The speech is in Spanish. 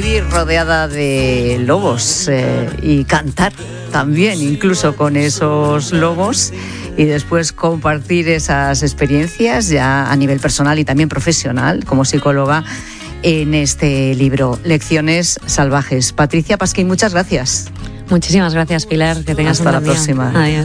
vivir rodeada de lobos y cantar también, incluso con esos lobos, y después compartir esas experiencias ya a nivel personal y también profesional como psicóloga en este libro, Lecciones Salvajes. Patricia Pasquín, muchas gracias. Muchísimas gracias, Pilar. Que tengas Hasta un buen día. Hasta la próxima. Adiós.